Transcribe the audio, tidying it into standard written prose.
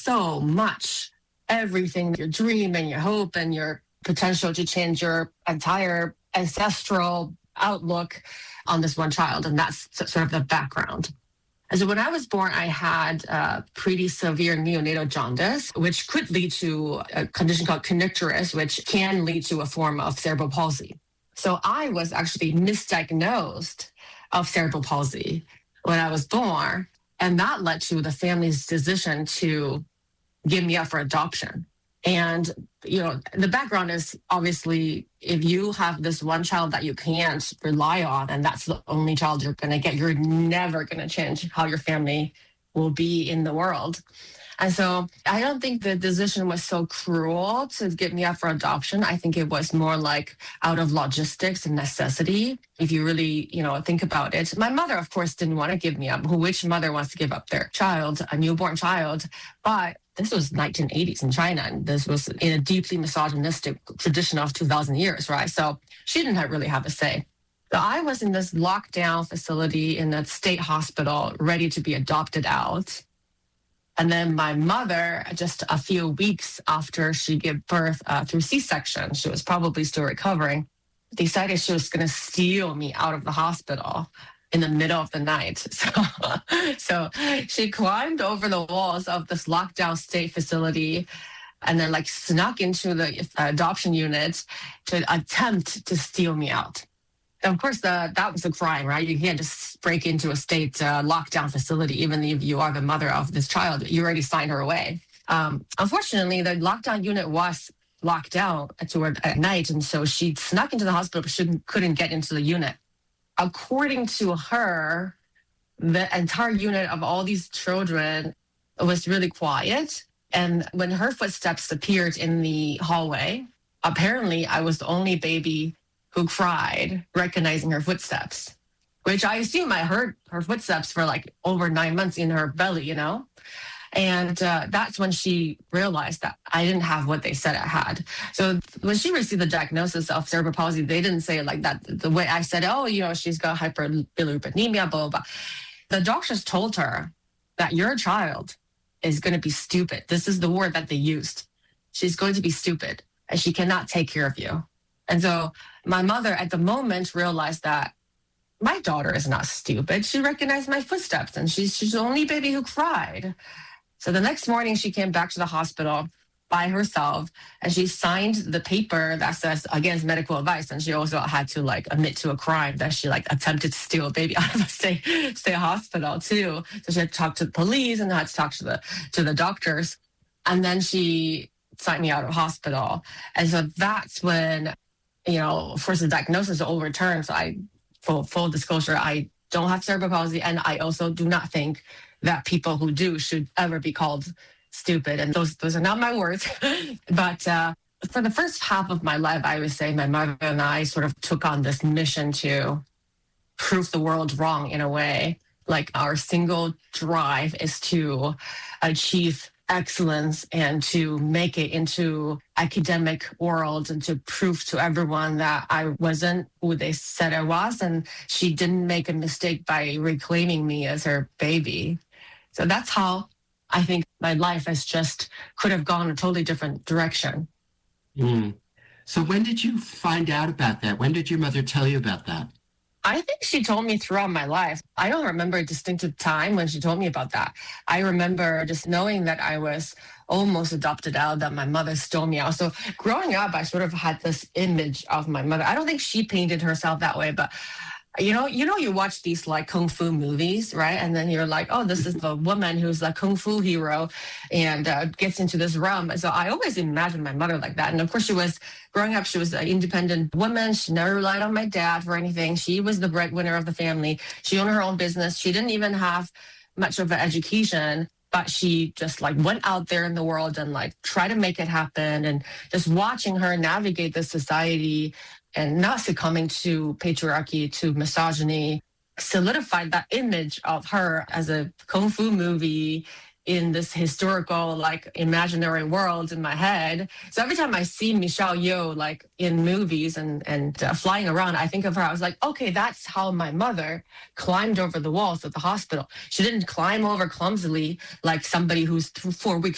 so much, everything, your dream and your hope and your potential to change your entire ancestral outlook on this one child. And that's sort of the background. And so when I was born, I had pretty severe neonatal jaundice, which could lead to a condition called kernicterus, which can lead to a form of cerebral palsy. So I was actually misdiagnosed of cerebral palsy when I was born. And that led to the family's decision to give me up for adoption. And, the background is obviously if you have this one child that you can't rely on, and that's the only child you're going to get, you're never going to change how your family will be in the world. And so I don't think the decision was so cruel to give me up for adoption. I think it was more like out of logistics and necessity. If you really, think about it. My mother, of course, didn't want to give me up. Which mother wants to give up their child, a newborn child? But this was 1980s in China, and this was in a deeply misogynistic tradition of 2,000 years, right? So she didn't really have a say. So I was in this lockdown facility in a state hospital, ready to be adopted out. And then my mother, just a few weeks after she gave birth through C-section, she was probably still recovering, decided she was going to steal me out of the hospital in the middle of the night. So she climbed over the walls of this lockdown state facility and then snuck into the adoption unit to attempt to steal me out. And of course, that was a crime, right? You can't just break into a state lockdown facility, even if you are the mother of this child. You already signed her away. Unfortunately, the lockdown unit was locked down at night, and so she snuck into the hospital, but she couldn't get into the unit. According to her, the entire unit of all these children was really quiet. And when her footsteps appeared in the hallway, apparently I was the only baby who cried, recognizing her footsteps, which I assume I heard her footsteps for over 9 months in her belly, And that's when she realized that I didn't have what they said I had. So when she received the diagnosis of cerebral palsy, they didn't say it like that. The way I said, she's got hyperbilirubinemia, blah, blah, blah. The doctors told her that your child is going to be stupid. This is the word that they used. She's going to be stupid and she cannot take care of you. And so my mother at the moment realized that my daughter is not stupid. She recognized my footsteps and she's the only baby who cried. So the next morning she came back to the hospital by herself and she signed the paper that says against medical advice. And she also had to admit to a crime that she attempted to steal a baby out of a state hospital too. So she had to talk to the police and had to talk to the doctors. And then she signed me out of hospital. And so that's when, of course, the diagnosis is overturned. So full disclosure, I don't have cerebral palsy. And I also do not think that people who do should ever be called stupid. And those are not my words. But for the first half of my life, I would say my mother and I sort of took on this mission to prove the world wrong in a way. Our single drive is to achieve excellence and to make it into academic world and to prove to everyone that I wasn't who they said I was. And she didn't make a mistake by reclaiming me as her baby. So that's how I think my life could have gone a totally different direction. Mm. So when did you find out about that? When did your mother tell you about that? I think she told me throughout my life. I don't remember a distinctive time when she told me about that. I remember just knowing that I was almost adopted out, that my mother stole me out. So growing up, I sort of had this image of my mother. I don't think she painted herself that way, but you watch these kung fu movies, right? And then you're like, oh, this is the woman who's a kung fu hero and gets into this realm. So I always imagined my mother like that. And of course, growing up, she was an independent woman. She never relied on my dad for anything. She was the breadwinner of the family. She owned her own business. She didn't even have much of an education, but she just went out there in the world and tried to make it happen. And just watching her navigate this society and not succumbing to patriarchy, to misogyny, solidified that image of her as a kung fu movie in this historical, imaginary world in my head. So every time I see Michelle Yeoh, in movies and flying around, I think of her. I was like, okay, that's how my mother climbed over the walls of the hospital. She didn't climb over clumsily like somebody who's 4 weeks